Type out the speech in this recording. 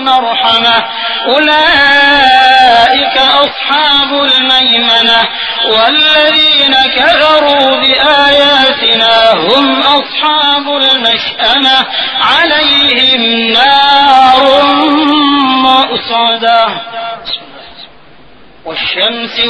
المرحمة أولئك أصحاب الميمنة والذين كفروا بآياتنا هم أصحاب المشأمة عليهم نار مؤصدة والشمس